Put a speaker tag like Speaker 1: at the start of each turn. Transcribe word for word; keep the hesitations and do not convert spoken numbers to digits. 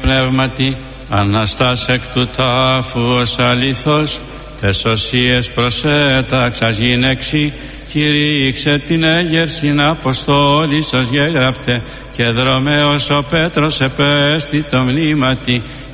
Speaker 1: πνεύματι, Αναστάς εκ του τάφου ως αληθώς, τες οσίες προσέταξας γυναίξη, κηρύξε την έγερσιν Αποστόλης ως γέγραπτε, και δρομέως ο Πέτρος επέστη το μνήματι,